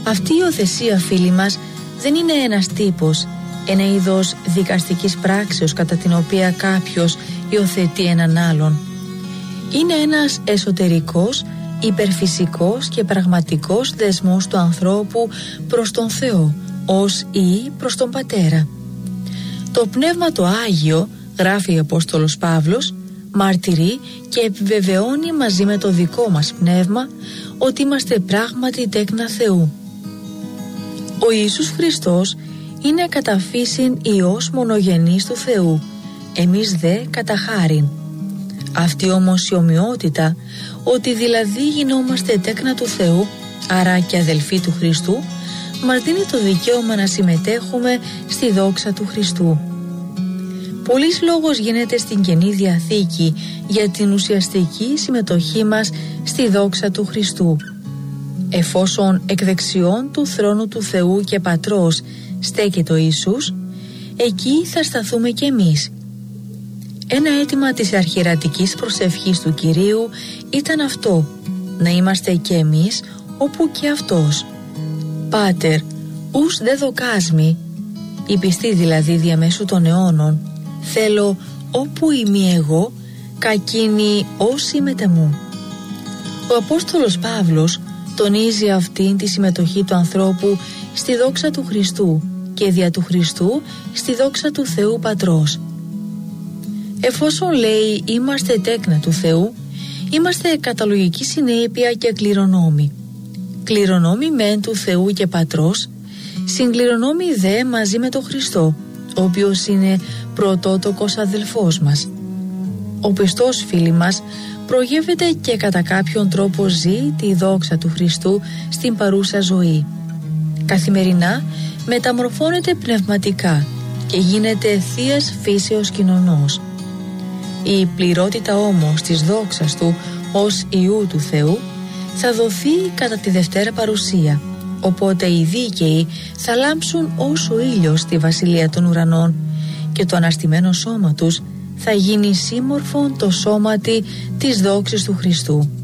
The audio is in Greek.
Αυτή η υιοθεσία, φίλοι μας, δεν είναι ένας τύπος, ένα είδος δικαστικής πράξεως κατά την οποία κάποιος υιοθετεί έναν άλλον. Είναι ένας εσωτερικός, υπερφυσικός και πραγματικός δεσμός του ανθρώπου προς τον Θεό, ως ή προς τον Πατέρα. Το Πνεύμα το Άγιο, γράφει ο Απόστολος Παύλος, μαρτυρεί και επιβεβαιώνει μαζί με το δικό μας πνεύμα ότι είμαστε πράγματι τέκνα Θεού. Ο Ιησούς Χριστός είναι κατά φύσιν Υιός μονογενής του Θεού, εμείς δε κατά χάριν. Αυτή όμως η ομοιότητα, ότι δηλαδή γινόμαστε τέκνα του Θεού, άρα και αδελφοί του Χριστού, μας δίνει το δικαίωμα να συμμετέχουμε στη δόξα του Χριστού. Πολύς λόγος γίνεται στην Καινή Διαθήκη για την ουσιαστική συμμετοχή μας στη δόξα του Χριστού. Εφόσον εκ δεξιών του θρόνου του Θεού και Πατρός στέκεται ο Ιησούς, εκεί θα σταθούμε κι εμείς. Ένα αίτημα της αρχιερατικής προσευχής του Κυρίου ήταν αυτό, να είμαστε κι εμείς όπου και Αυτός. «Πάτερ, ους δε δοκάσμι», οι πιστοί δηλαδή διαμέσου των αιώνων, «θέλω όπου είμαι εγώ, κακίνη όσοι μετεμού». Ο Απόστολος Παύλος τονίζει αυτήν τη συμμετοχή του ανθρώπου στη δόξα του Χριστού και δια του Χριστού στη δόξα του Θεού Πατρός. Εφόσον λέει είμαστε τέκνα του Θεού, είμαστε κατά λογική συνέπεια και κληρονόμοι. Κληρονόμοι μεν του Θεού και Πατρός, συγκληρονόμοι δε μαζί με τον Χριστό, ο οποίος είναι πρωτότοκος αδελφός μας. Ο πιστός, φίλοι μας, προγεύεται και κατά κάποιον τρόπο ζει τη δόξα του Χριστού στην παρούσα ζωή. Καθημερινά μεταμορφώνεται πνευματικά και γίνεται θείας φύσεως κοινωνός. Η πληρότητα όμως της δόξας του ως Υιού του Θεού θα δοθεί κατά τη Δευτέρα Παρουσία, οπότε οι δίκαιοι θα λάμψουν ως ο ήλιος στη βασιλεία των ουρανών και το αναστημένο σώμα τους θα γίνει σύμμορφον το σώματι της δόξης του Χριστού.